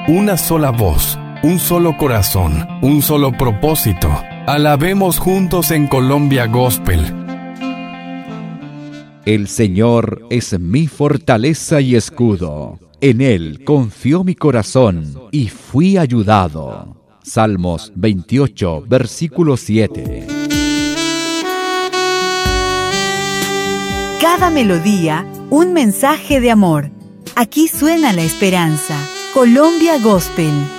una sola voz, un solo corazón, un solo propósito. Alabemos juntos en Colombia Gospel. El Señor es mi fortaleza y escudo. En Él confió mi corazón y fui ayudado. Salmos 28, versículo 7. Cada melodía, un mensaje de amor. Aquí suena la esperanza. Colombia Gospel.